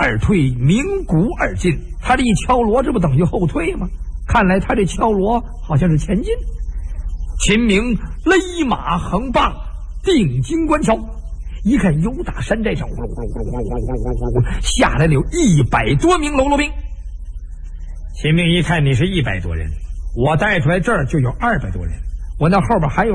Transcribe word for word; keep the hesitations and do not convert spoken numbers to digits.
二退，鸣鼓二进。他这一敲锣，这不等于后退吗？看来他这敲锣好像是前进。秦明勒马横棒，定睛观瞧，一看由打山寨上呼噜呼噜呼噜呼噜呼噜呼噜呼噜呼噜下来了有一百多名喽啰兵。秦明一看你是一百多人，我带出来这儿就有二百多人，我那后边还有